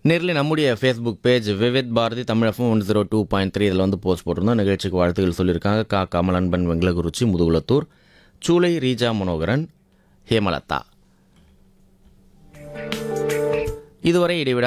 நேரில் நம்முடைய Facebook page Vividh Bharathi Tamil FM 102.3 இதில் வந்து போஸ்ட் போட்டிருந்தோம். நிகழ்ச்சிக்கு வாழ்த்துக்கள் சொல்லியிருக்காங்க. கமலன்பன் வெங்கலகுறிச்சி முதுகுளத்தூர், சூளை ரீஜா மனோகரன், ஹேமலதா. இதுவரை இடைவிடா